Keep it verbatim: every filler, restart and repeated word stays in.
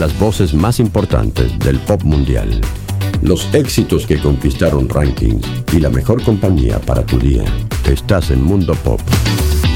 las voces más importantes del pop mundial. Los éxitos que conquistaron rankings y la mejor compañía para tu día. Estás en Mundo Pop.